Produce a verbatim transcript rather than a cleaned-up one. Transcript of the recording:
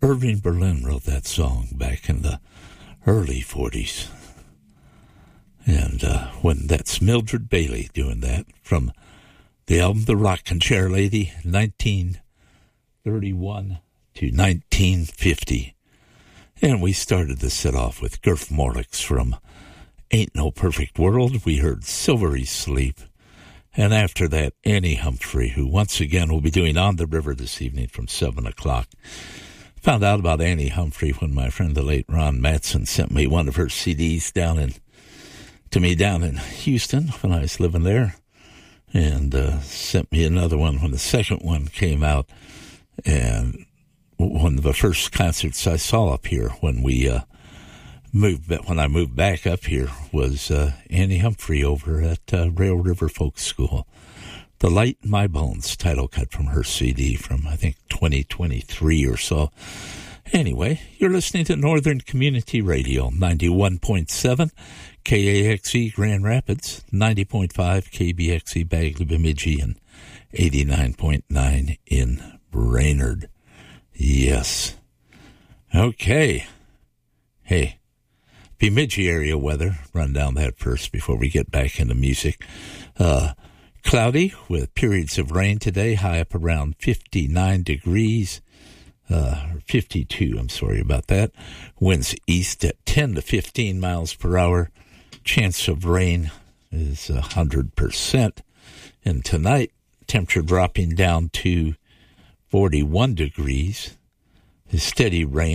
Irving Berlin wrote that song back in the early forties. And uh, when that's Mildred Bailey doing that from the album The Rockin' Chair Lady, nineteen thirty-one to nineteen fifty. And we started the set off with Gurf Morlix from Ain't No Perfect World. We heard Silvery Sleep. And after that, Annie Humphrey, who once again will be doing On the River this evening from seven o'clock. Found out about Annie Humphrey when my friend, the late Ron Matson, sent me one of her C Ds down in, to me down in Houston when I was living there. And uh, sent me another one when the second one came out. And one of the first concerts I saw up here when we uh, moved, when I moved back up here was uh, Annie Humphrey over at uh, Rail River Folk School. The Light in My Bones, title cut from her C D from, I think, twenty twenty-three or so. Anyway, you're listening to Northern Community Radio, ninety-one point seven K A X E Grand Rapids, ninety point five K B X E Bagley Bemidji, and eighty-nine point nine in Brainerd. Yes. Okay. Hey, Bemidji area weather. Run down that first before we get back into music. Uh, cloudy with periods of rain today, high up around fifty-nine degrees. Uh, fifty-two, I'm sorry about that. Winds east at ten to fifteen miles per hour. Chance of rain is one hundred percent. And tonight, temperature dropping down to forty-one degrees. Steady rain.